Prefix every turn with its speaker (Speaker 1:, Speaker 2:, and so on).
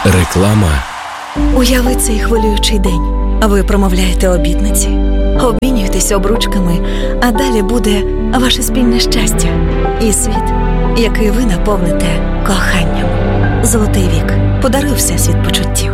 Speaker 1: Реклама.
Speaker 2: Уяви цей хвилюючий день. Ви промовляєте обітниці, обмінюєтесь обручками, а далі буде ваше спільне щастя і світ, який ви наповните коханням. Золотий вік. Подаруй Всесвіт почуттів.